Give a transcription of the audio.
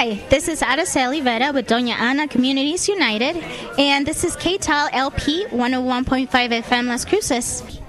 Hi, this is Araceli Vera with Doña Ana Communities United, and this is KTAL LP 101.5 FM Las Cruces.